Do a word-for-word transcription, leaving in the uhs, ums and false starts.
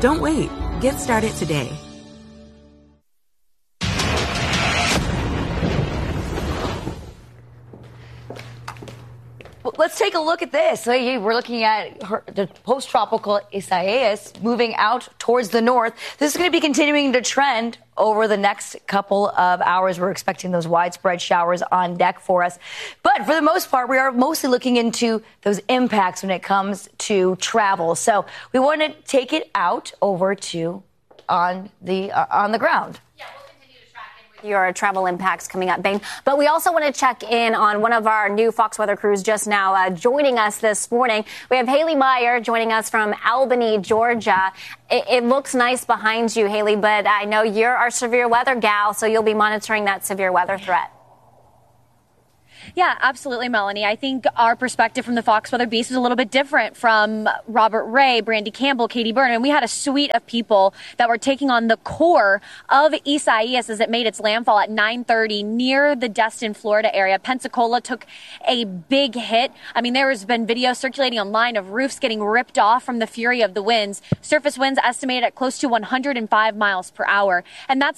Don't wait. Get started today. Well, let's take a look at this. So we're looking at her, the post-tropical Isaias moving out towards the north. This is going to be continuing to trend over the next couple of hours. We're expecting those widespread showers on deck for us. But for the most part, we are mostly looking into those impacts when it comes to travel. So we want to take it out over to on the uh, on the ground. Your travel impacts coming up, Bane. But we also want to check in on one of our new Fox Weather crews just now uh, joining us this morning. We have Haley Meyer joining us from Albany, Georgia. It, it looks nice behind you, Haley, but I know you're our severe weather gal, so you'll be monitoring that severe weather threat. Yeah, absolutely, Melanie. I think our perspective from the Fox Weather Beast is a little bit different from Robert Ray, Brandy Campbell, Katie Byrne. And we had a suite of people that were taking on the core of Isaias as it made its landfall at nine thirty near the Destin, Florida area. Pensacola took a big hit. I mean, there has been video circulating online of roofs getting ripped off from the fury of the winds. Surface winds estimated at close to one hundred five miles per hour. And that's